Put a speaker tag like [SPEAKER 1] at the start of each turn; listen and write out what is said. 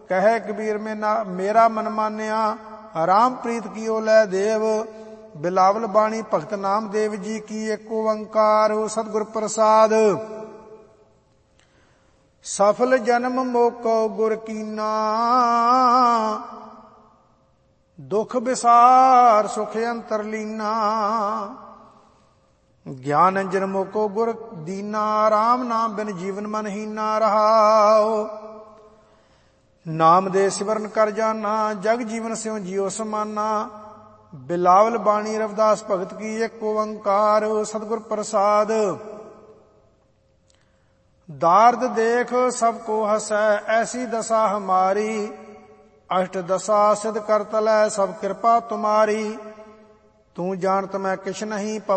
[SPEAKER 1] कहे कबीर मेरा मन मान्या राम प्रीत कियो लै देव। बिलावल बाणी भगत नाम देव जी की एक ओंकार सतगुर प्रसाद। सफल जन्म मोको गुर कीना दुख विसार सुख अंतर लीना। ज्ञान अंजन मोको गुर दीना राम नाम बिन जीवन मन हीना रहाओ। नाम दे सिमरन कर जाना जग जीवन स्यों जियो समाना। बिलावल बाणी रविदास भगत की एक ओंकार सतगुर प्रसाद। दार्द देख सबको हसै ऐसी दशा हमारी। अष्ट दशा सिद्ध कर तलै सब कृपा तुम्हारी। तू जानत मैं किछ नहीं